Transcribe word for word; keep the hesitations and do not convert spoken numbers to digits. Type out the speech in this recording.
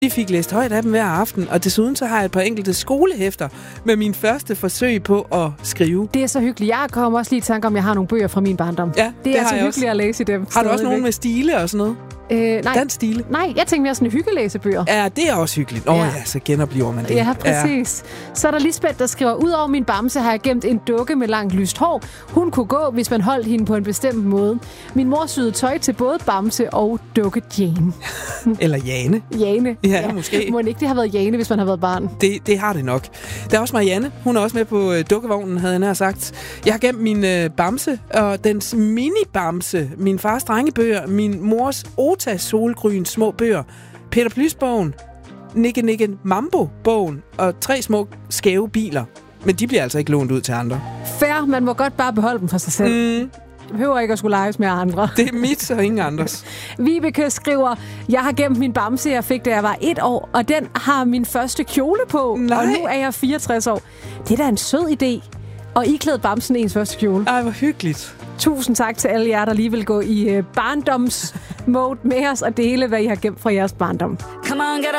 Vi fik læst højt af dem hver aften, og desuden så har jeg et par enkelte skolehæfter med min første forsøg på at skrive. Det er så hyggeligt. Jeg kommer også lige i tanke om, jeg har nogle bøger fra min barndom. Ja, det, det er så hyggeligt også. at læse i dem. Har du også nogle med stile og sådan noget? Øh, nej. Dansk stile? Nej, jeg tænker mere sådan hyggelæsebøger. Ja, det er også hyggeligt. Åh oh, ja. ja, så genoplever man det. Ja, præcis. Ja. Så er der Lisbeth, der skriver, ud over min bamse har jeg gemt en dukke med langt lyst hår. Hun kunne gå, hvis man holdt hende på en bestemt måde. Min mor syede tøj til både bamse og dukke Jane. Eller Jane. Jane. Ja, ja, måske. Må ikke det have været Jane, hvis man har været barn? Det, det har det nok. Der er også Marianne. Hun er også med på øh, dukkevognen, havde jeg nær sagt. Jeg har gemt min øh, bamse og dens mini-bamse, min fars drengebøger, min mors Ota Solgryn små bøger, Peter Plys-bogen, Nikke Nikke Mambo-bogen og tre små skæve biler. Men de bliver altså ikke lånt ud til andre. Fair, man må godt bare beholde dem for sig selv. Mm. Det behøver ikke at skulle leges med andre. Det er mit og ingen andres. Vibeke skriver, jeg har gemt min bamse, jeg fik, da jeg var et år, og den har min første kjole på. Nej. Og nu er jeg fireogtres år. Det er da en sød idé. Og iklæde bamsen ens første kjole. Ej, hvor hyggeligt. Tusind tak til alle jer, der lige vil gå i barndomsmode med os og dele, hvad I har gemt fra jeres barndom. Come on, get